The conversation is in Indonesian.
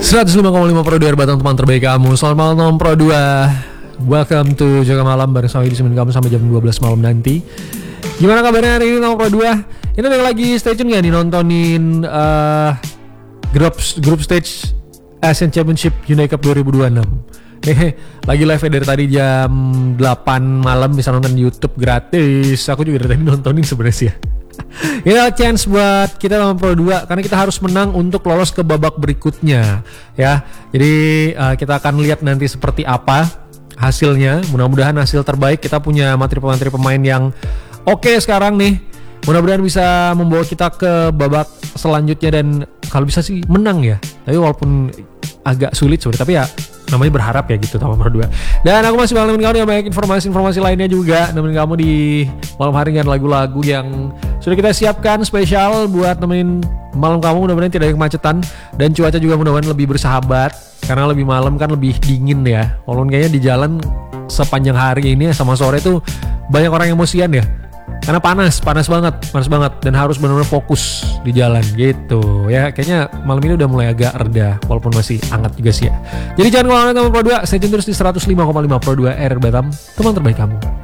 105,5 Pro 2 Batam, teman terbaik kamu. Selamat malam Pro 2. Welcome to Jaga Malam bareng saya di Semen kamu sampai jam 12 malam nanti. Gimana kabarnya hari ini Teman Pro 2? Ini udah lagi stay tune gak nih nontonin grup stage Asian Championship Hyundai Cup 2026? Lagi live dari tadi jam 8 malam, bisa nonton di YouTube gratis. Aku juga dari tadi nontonin sebenarnya sih ya. Ini chance buat kita Teman Pro 2 karena kita harus menang untuk lolos ke babak berikutnya ya. Jadi kita akan lihat nanti seperti apa hasilnya. Mudah-mudahan hasil terbaik. Kita punya materi pemain yang oke sekarang nih. Mudah-mudahan bisa membawa kita ke babak selanjutnya dan kalau bisa sih menang ya. Tapi walaupun agak sulit sebenarnya, tapi ya namanya berharap ya gitu Teman Pro 2. Dan aku masih bakal nemenin kamu dengan banyak informasi lainnya juga. Nemenin kamu di malam hari dengan lagu-lagu yang sudah kita siapkan spesial buat nemenin malam kamu. Mudah-mudahan tidak ada kemacetan dan cuaca juga mudah-mudahan lebih bersahabat karena lebih malam kan lebih dingin ya. Walaupun kayaknya di jalan sepanjang hari ini sama sore tuh banyak orang emosian ya. Karena panas banget dan harus benar-benar fokus di jalan gitu ya. Kayaknya malam ini udah mulai agak reda walaupun masih hangat juga sih ya. Jadi jangan kemana-mana Teman Pro 2, stay tune terus di 105,5 Pro 2 R Batam, teman terbaik kamu.